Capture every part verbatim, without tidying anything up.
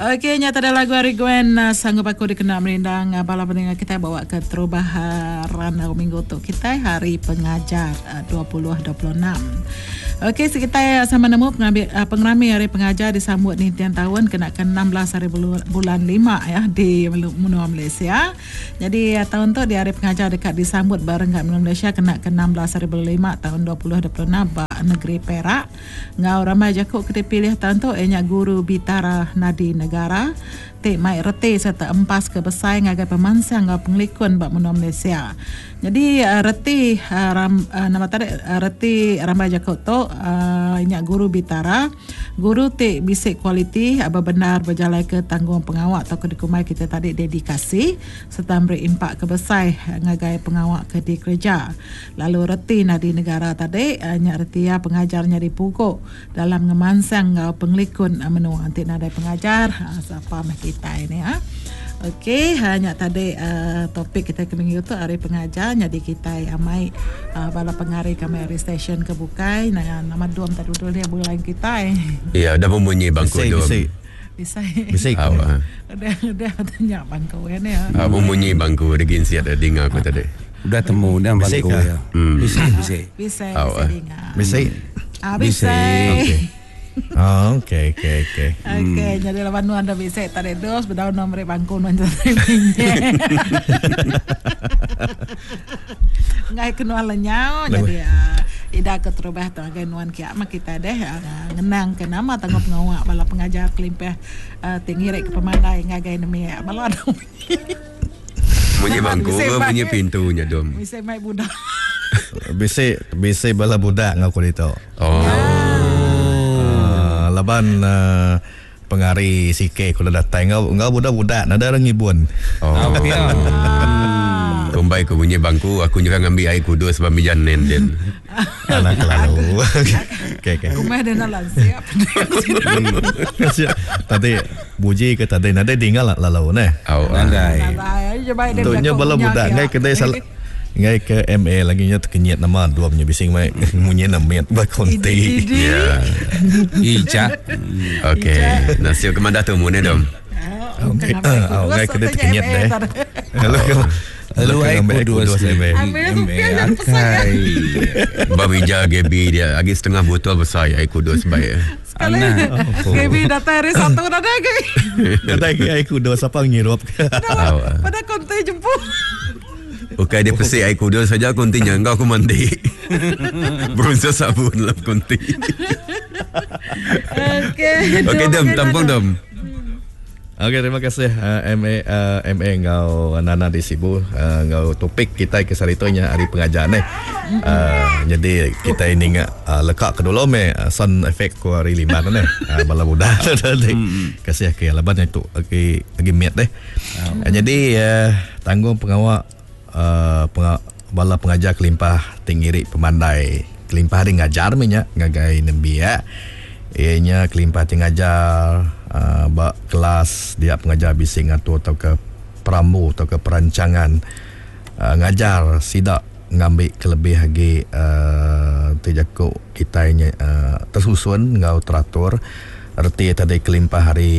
Okey, nyata ada lagu Ari Gwen uh, sanggup aku dikenal merindang uh, bala pendengar kita bawa ke terubahan uh, minggu untuk kita Hari Pengajar uh, dua puluh dua puluh enam. Okey, kita sama nemu pengambil uh, pengerami Hari Pengajar disambut ni tiang tahun kenakan enam belas hari bulu, bulan lima ya di benua Malaysia. Jadi uh, tahun tu di Hari Pengajar dekat disambut bareng kat benua Malaysia kenakan enam belas hari bulu lima tahun dua puluh dua puluh enam ba negeri Perak. Ngau ramai jakuk kita pilih tahun tu enya guru Bitara Nadi Negara Tik Mai Reti serta empas kebesai ngagai pemansang ngau penglikun bak benua Malaysia. Jadi uh, Reti uh, ram, uh, nama tadi uh, Reti ramai jakuk tu uh, enya guru Bitara guru Tik bisik kualiti apa benar berjalan ke tanggung pengawak atau ke dikumai kita tadi dedikasi serta beri impak kebesai ngagai pengawak ke di kerja. Lalu Reti Nadi Negara tadi uh, nya Reti pengajarnya di pukul dalam ngemansang ngau penglikun uh, menua antik nadai pengajar uh, siapa mah kita ini ah. Okey, hanya tadi uh, topik kita ke minggu tu Hari Pengajar. Jadi kita amai uh, bala pengari kami Hari Station kebukai nah, nama dua tadi dulu dia bulan kita eh. Ya, dah membunyi bangku dua. Bisa. Bisa. Udah udah tanya bangku ini ya. Ah, membunyi bangku degin siat ada dengar aku tadi. Udah temu dan bangku ya. Bisa, bisa. Bisa, bisa dengar. Bisa. Ah, bisa. Okey. Oh, okey, okey, okey. Okey, jadi lawan nu anda bisa tadi dos berdaun nomor bangku nu jadi minyak. Ngai kenal lenyau jadi ida keterubah tu agai nuan kia mak kita deh ngenang ke nama tanggup ngawak bala pengajar kelimpah tinggi rek ke pemandai ngagai nemi bala ada bunyi bangku bunyi pintunya dom. Bisa mai budak. Bisa bisa bala budak ngaku itu. Oh. Laban uh, pengari sike kalau datang ngau ngau budak-budak nada orang ngibun. Oh. Kumbai ku bunyi bangku aku juga ngambil air kudu sebab mijan nenden. Anak lalu. Okey okey. Kumai dena lan siap. Tadi buji ke tadi nada tinggal lalu ne. Oh. Nandai. Nandai. Dunya bala budak ngai kedai sal ngai ke M A lagi nya terkenyat nama dua punya bising mai munyi namet ba konti. Ya. Ija. Okey. Nasi ke mana tu mun dom? Okey. Ah, ngai kedai terkenyat deh. Lalu Lalu ai kudu sebe. Akai. Babi jaga Gaby dia lagi setengah botol besar ai kudu sebaik. Sekali. Gaby datang hari satu dah Gaby. Kata ai kudu siapa ngirup. Pada konti jemput. Okey dia pesik air kudu saja kontinya engkau aku mandi. Berusaha sabun dalam konti. Okey. Okey dom tampung dom. Okey, terima kasih uh, M A uh, M A ngau Nana di Sibu uh, ngau topik kita ke saritonya Hari Pengajar ni. Uh, jadi kita ini ngak uh, lekak ke dulu me uh, sound effect ku hari lima ni. Uh, bala budak tadi. Kasih ke laban itu lagi lagi miat deh. Uh, jadi uh, tanggung pengawak uh, penga, bala pengajar kelimpah tingiri pemandai kelimpah hari ngajar minyak ngagai nembia. Ianya kelimpah tingajar uh, bak kelas dia pengajar bising atau atau ke pramu atau ke perancangan uh, ngajar sidak ngambil kelebih lagi uh, terjakuk kita ini uh, tersusun ngau teratur erti tadi kelimpah hari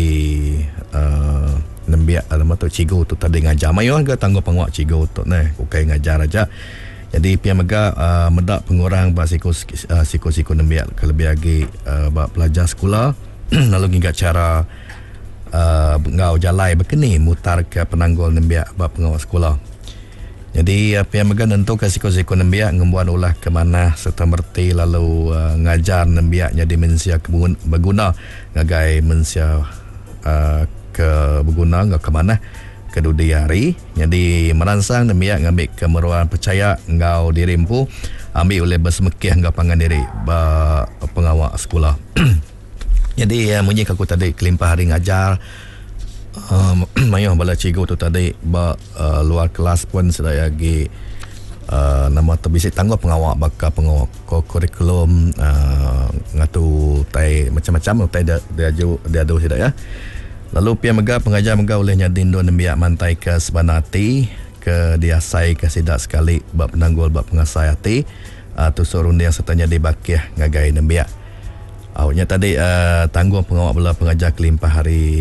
uh, nembiak nama tu cigo tu tadi ngajar mayo ke tanggup pengawak cigo tu ne bukai ngajar aja. Jadi pihak mega uh, medak pengurang bak siko uh, siko-siko nembiak kelebih lagi uh, bak pelajar sekolah lalu hingga cara uh, ngau jalai berkeni mutar ke penanggul nembiak bak pengawal sekolah. Jadi uh, pihak mega nentu ke siko-siko nembiak ngembuan ulah ke mana serta merti lalu uh, ngajar nembiak jadi mensia berguna ngagai mensia uh, ke berguna ngau ke mana kedudi hari. Jadi merangsang demiak ngambil kemeruan percaya ngau dirimpu ambil oleh bersemekih ngau pangan diri ba pengawak sekolah. Jadi ya munyi aku tadi kelimpah hari ngajar um, mayah bala cikgu tu tadi ba uh, luar kelas pun sedaya lagi uh, nama terbisik tangguh pengawak bakal pengawak kurikulum uh, ngatu tai macam-macam tai dia dia dia ada tidak ya. Lalu pihak mega pengajar mega oleh nyadin dua nembiak mantai ke sebanati ke diasai ke sidak sekali bab penanggul bab pengasai hati uh, tu sorun dia sertanya dibakih ngagai nembiak. Awaknya tadi uh, tanggung pengawak bela pengajar kelimpah hari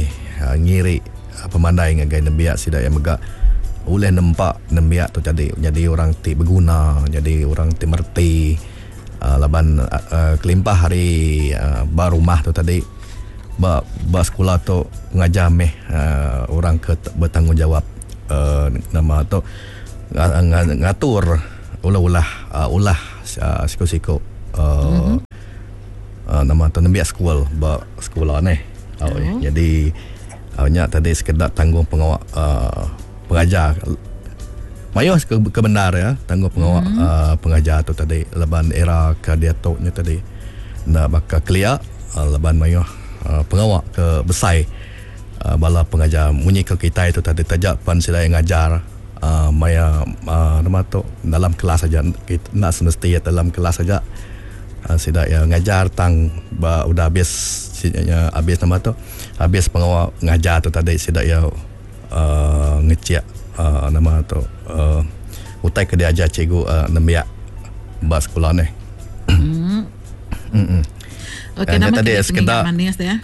uh, ngiri uh, pemandai ngagai nembiak sida yang megak oleh nampak nembiak tu jadi jadi orang ti berguna, jadi orang ti merti uh, laban uh, uh, kelimpah hari uh, bar rumah tu tadi ba ba sekolah tu ngajar meh uh, orang ke bertanggungjawab uh, nama tu ng- ngatur ulah-ulah uh, ulah uh, siko-siko uh, mm-hmm. uh, nama tu nembiak sekolah ba sekolah ni. Oh, oh. Jadi awaknya tadi sekedar tanggung pengawal uh, pengajar mayo ke, kebenar ya tanggung pengawal mm-hmm. uh, pengajar tu tadi leban era ke dia toknya tadi nak bakal clear uh, leban mayo uh, pengawal ke besai uh, bala pengajar munyi ke kita itu tadi tajak pan sila yang ngajar uh, maya uh, nama tu dalam kelas saja kita nak semestinya dalam kelas saja uh, sila yang ngajar tang ba udah habis ya habis nama tu habis pengawal ngajar tu tadi sidak ya uh, ngecek uh, nama tu uh, utai ke dia ajar cikgu uh, nembiak bas sekolah ni. Hmm. Hmm. Okey, nama tadi sekedar manis ya.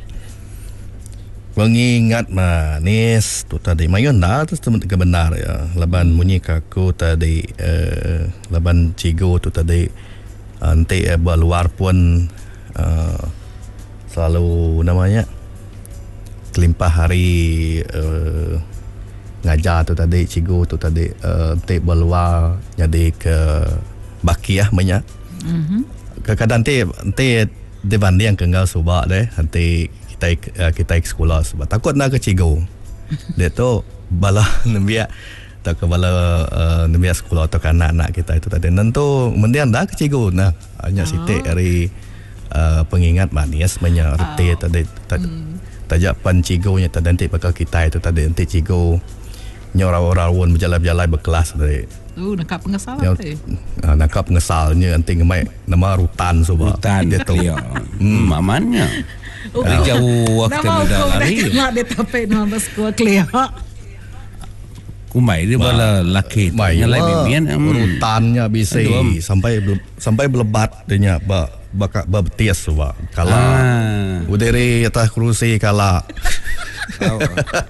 Mengingat manis tu tadi mayun dah tu kebenar ya. Laban munyi kaku tadi uh, laban cikgu tu tadi uh, nanti uh, berluar pun uh, selalu namanya kelimpah hari uh, ngajar tu tadi cikgu tu tadi uh, tik berluar jadi ke bakiyah banyak mm-hmm. kadang-kadang nanti nanti dibanding ke ngau subak deh nanti kita uh, kita ke sekolah sebab takut nak ke cikgu dia tu bala nembiak tak ke bala uh, nembiak sekolah atau anak-anak kita itu tadi nentu mendian dah ke cikgu nah hanya oh. sitik hari Uh, pengingat manis banyak reti oh. tadi tadi hmm. tajak pan cikgunya tadi nanti bakal kita itu tadi nanti cikgu nyorau-rawon berjalan-jalan berkelas tadi uh nakap pengesal tadi uh, nakap pengesalnya nanti ngemai nama rutan subah rutan dia tu hmm amannya uh, jauh waktu muda lari nak dia tapi nama sekolah clear kumai dia bala laki nyalai mimian rutannya bisa sampai sampai belebat dia ba bakak babtias subah kala ah. udere atas kerusi kala oh.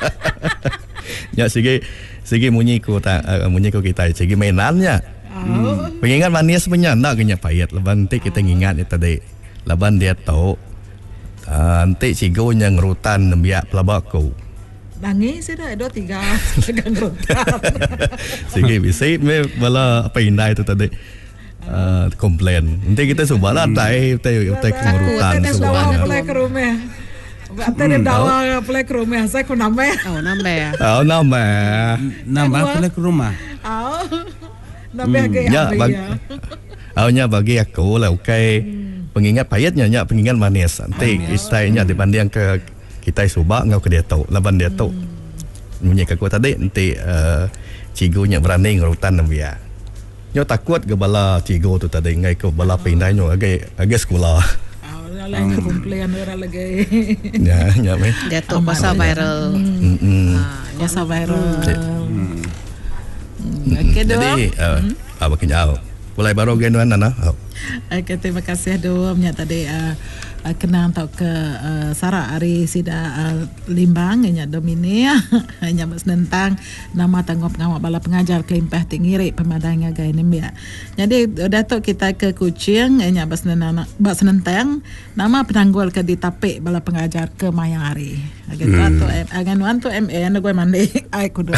Ya sige sige munyi ko ta uh, munyi ko kita sige mainannya oh. hmm. pengingat manis punya nak kenya payat leban nanti kita ngingat itu tadi leban dia tahu uh, nanti cikgu yang rutan nembiak pelabakku Dangi saya dah dua tiga pegang rutan sige bisa me bala apa indah itu tadi Uh, komplain. Nanti kita subahlah tai tai tai kemurutan subahnya. Play ke rumah. Berarti dia dawa play ke rumah. Saya ku nambah. Oh nambah ya. Oh nambah. Nambah play ke rumah. Oh nambah ke ya. Awalnya bagi aku lah okay. Pengingat payatnya nya pengingat manis. Nanti istainya dibanding ke kita subah ngau ke dia tahu. Laban dia tahu. Munyi aku tadi nanti cikgunya berani ngurutan nambah. Nyo takut ke bala cikgu tu tadi ngai ke bala pindah nyo agak agak sekolah. Ah, lain ke komplain orang lagi. Ya, ya meh. Dia tu pasal viral. Hmm. Pasal viral. Okey doa. Jadi apa kenyau. Mulai baru genuan nana. Okey, terima kasih doa nya tadi uh, kenang tau ke uh, Sarah Ari sida uh, limbang nya domini hanya mas tentang nama tanggup ngawak bala pengajar kelimpah tingiri pemadangnya gay nembia. Jadi datuk kita ke Kuching nya bas nana bas nentang nama penanggul ke ditapik bala pengajar ke Mayang Ari. Gitu hmm. tu agan wan tu M A anu gue mandi ai kudu.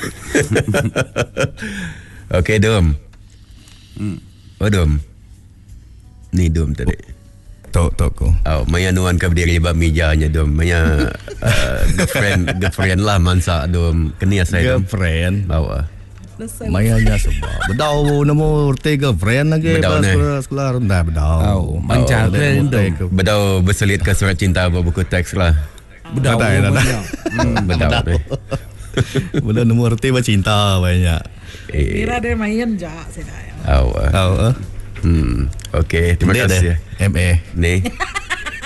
Okey dom. Hmm. Oh dom. Ni dom tadi. Tok tok ko. Oh, maya nuan ka berdiri bab mejanya dom. Maya uh, girlfriend girlfriend lah mansa dom. Kenia saya girlfriend. Bawa. Maya nya sebab. Bedau nombor tiga girlfriend lagi pas sekolah rendah bedau. Oh, manca dom. Bedau berselit ke surat cinta buku teks lah. Bedau. Bedau. Bedau nombor tiga cinta banyak. Kira dia main je saya. Oh. Oh. Hmm. Okey, terima Dia kasih. M A Ni.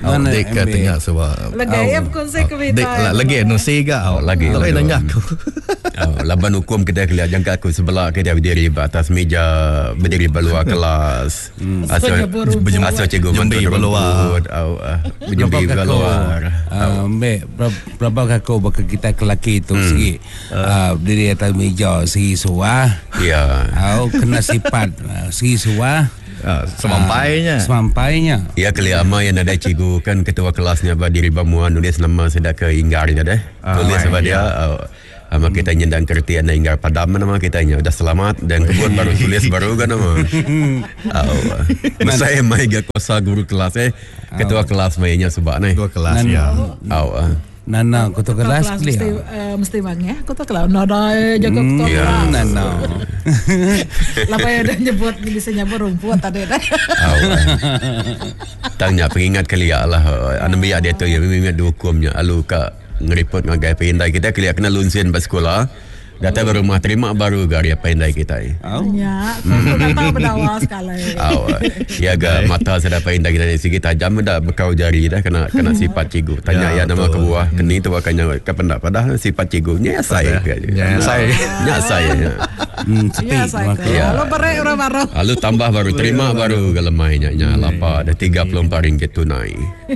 Awak Mana dek M B? tengah sebab. Lega ya bukan saya kewita. Dek lah, lagi no siga awak lagi. Lagi, Lagi lagi. nanya aku. Oh, laban hukum kita kelihatan jangka aku sebelah kita berdiri atas meja, berdiri beluar kelas. Asal Berjemur asal cikgu Jembi bantu beluar. rumput, au, ah, berjembi beluar. Uh, Mbak, berapa kakak baka kita kelaki tu hmm. segi uh, berdiri atas meja segi suah. Ya. Au kena sifat uh, segi suah. Ah, semampainya. Uh, semampainya. Ya kelihatan yang ada cikgu kan ketua kelasnya berdiri bamuan nulis nama sedang ke inggar ni dah. Tulis sebab dia au, ama kita nyendang kerti anda inggar padam nama kita nya udah selamat dan kebun baru tulis baru kan nama. Au. Saya mai ga kosa guru kelas eh ketua kelas mainnya sebab ni. Dua kelas Nan- ya. Au. Nana kutu kelas mesti beli. uh, mesti bang ya. Aku tak kelau. Nada jaga Hmm, ketua ya. kelas. Nana. Lapa ya udah nyebut bisa nyebut rumput tadi dah. Au. Tanya pengingat kelia lah. Anu biar dia tu ya mengingat hukumnya. Alu ka ngeripot ngagai pendai kita kelia kena lunsin pas sekolah. Data baru rumah terima baru gari apa pendai kita. Au. Ya, aku dah tahu berdawa sekali. Au. Ya ga mata sedap pendai kita ni sikit tajam dah bekau jari dah kena kena sifat cikgu. Tanya ya, Ya, nama ke betul. buah keni tu akannya kapan dah pada sifat cikgu nya saya. Ya, saya. Nya saya. Hmm, sepi. Ya, saya Maka- Ya. kalau berai orang baru. Lalu tambah baru terima baru galemainya nya lapa ada tiga puluh empat ringgit tunai.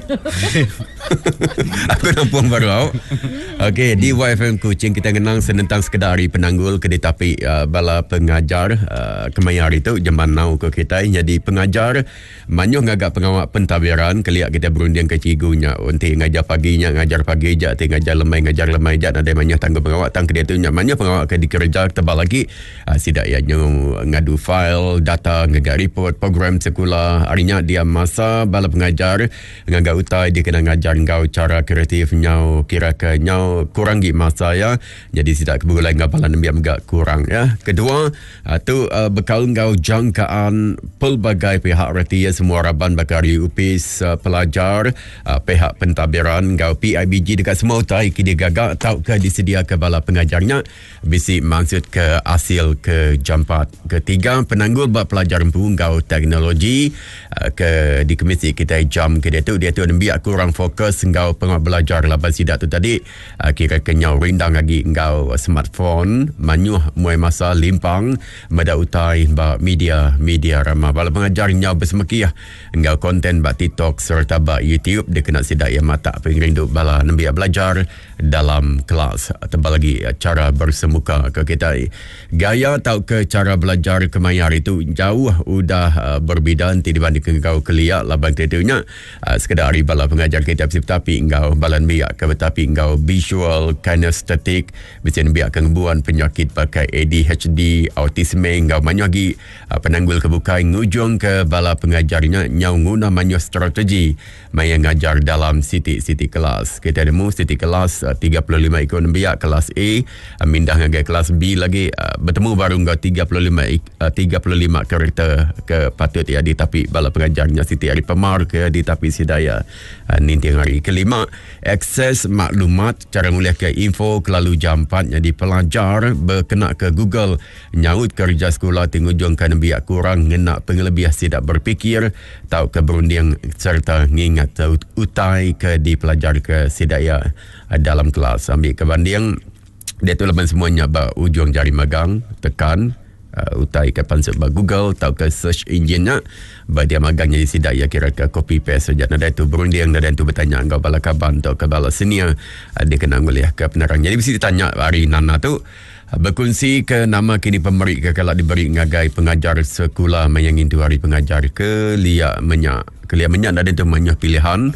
Aku nampung baru au. Okey, di Y F M Kuching kita kenang senentang sekedar hari penanggul ke tapi uh, bala pengajar uh, kemayar itu jaman now ke kita jadi pengajar manyo ngagak pengawak pentadbiran keliak kita berunding ke cigunya unti ngajar paginya ngajar pagi jak ti ngajar lemai ngajar lemai jak ada manyo tanggung pengawak tang ke dia tu nya manyo pengawak ke dikerja tebal lagi uh, sidak ya nyo ngadu file data ngagak report program sekolah harinya dia masa bala pengajar ngagak utai dia kena ngajar ngau cara kreatif nyau kira ke nyau kurangi masa ya jadi sidak kebulan ngapalan biar agak kurang ya. Kedua uh, tu uh, bekal ngau jangkaan pelbagai pihak reti ya semua raban bakari upis uh, pelajar uh, pihak pentadbiran ngau P I B G dekat semua utai kini gagak tau ke disedia ke bala pengajarnya bisi maksud ke hasil ke jampat. Ketiga penanggul bab pelajar empu ngau teknologi uh, ke di komisi kita jam ke dia tu dia tu biar kurang fokus ngau pengawal belajar laban sidak tu tadi uh, kira kenyau rindang lagi ngau smartphone manyuh muai masa limpang mada utai ba media media ramah bala pengajar nyau bersemekiah ngau konten ba TikTok serta ba YouTube dia kena sidak ya mata pengrindu bala nembi belajar dalam kelas tebal lagi cara bersemuka ke kita gaya tau ke cara belajar kemayar itu jauh udah uh, berbeza nanti dibanding kau kelia laban tentunya uh, sekedar hari bala pengajar kita tapi engkau balan biak ke tapi engkau visual kinesthetic bisa biak kembuan penyakit pakai A D H D autisme engkau banyak lagi uh, penanggul kebukai ngujung ke bala pengajarnya nyau guna banyak strategi maya ngajar dalam siti-siti kelas kita demo siti kelas uh, tiga puluh lima ikon biak kelas A uh, mindah ngagai kelas B lagi uh, bertemu baru engkau tiga puluh lima uh, tiga puluh lima karakter ke patut ya di tapi bala pengajarnya siti hari pemar ke di tapi sidaya uh, ninting hari kelima akses maklumat cara mulia ke info kelalu jam empat jadi pelajar berkena ke Google nyaut kerja sekolah tingujungkan biak kurang ngenak pengelebih tidak berfikir tahu ke berunding serta ngingat utai ke di pelajar ke sidaya uh, dalam kelas ambil kebanding dia tu lepas semuanya ba ujung jari magang tekan uh, utai ke pansel ba Google tahu ke search engine-nya ba dia magang jadi sidak ya kira ke copy paste saja nada itu berunding nada itu bertanya engkau bala kaban atau ke bala senior uh, dia kena nguliah ke penerang jadi mesti ditanya hari nana tu uh, berkongsi ke nama kini pemberi ke kalau diberi ngagai pengajar sekolah mayangin tu hari pengajar ke liak menyak ke liak menyak nada itu banyak pilihan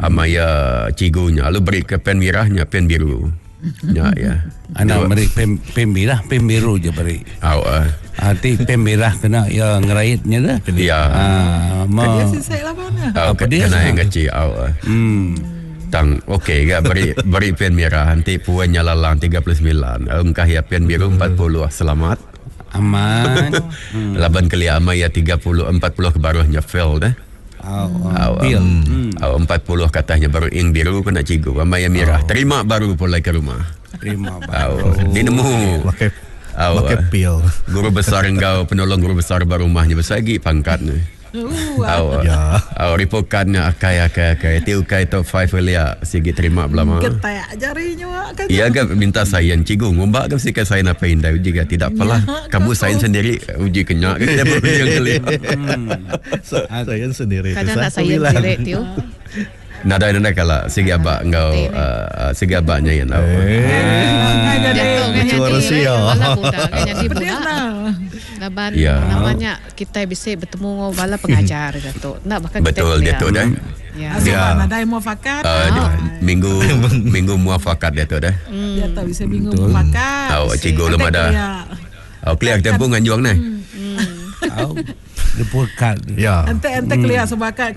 amaya cigunya lalu beri ke pen merahnya pen biru ya ya Anak beri pem, pem merah, pem biru je beri. Au uh, Hati pem merah kena ya ngeraitnya dah. ya Ah, Dia ma. sih saya lah mana. au apa ke- dia kena sah? yang kecil au uh. Hmm. Tang okey gak beri beri pen merah nanti puannya lalang tiga puluh sembilan engkah ya pen biru empat puluh selamat Aman. hmm. laban kali ama ya tiga puluh empat puluh kebaruhnya fail dah Au, au pil. um, au empat puluh katanya baru ing biru kena cigu ama yang merah terima baru pulang ke rumah Terima au di nemu Pakai au pakai uh, pil. guru besar engkau penolong guru besar baru rumahnya besar lagi pangkat ni Uh, Awak. Ya. Awak ripokan akai akai akai. Tiu kai top five elia sigi terima belama. Ketek jarinya kan. Ia kan minta sayan cikgu ngombak kan sikan sayan apa indah jika tidak apalah. Kamu sayan sendiri uji kenyak kan dia baru yang kelima. Saya sendiri. Kadang tu, nak sah. saya Bilang. direct tu. Nada nada kalau sigi abak engkau uh, sigi abaknya yang tahu. Eh. Jatuh kan Macam orang jadi sia. bala budak kan jadi Pedih budak. lah. Laban Ya. namanya kita bisa bertemu dengan bala pengajar Datuk. Nak bahkan kita Betul dia tu dah. Ya. Asal Ya. mana ada yang muafakat. Uh, dia, minggu minggu muafakat dia tu dah. Dia tak bisa bingung muafakat. Awak cikgu Atek lemah dah. kuliah. Awak clear tempoh dengan juang ni. Au, dia pun kad. Ya. Ante ante kuliah sebakat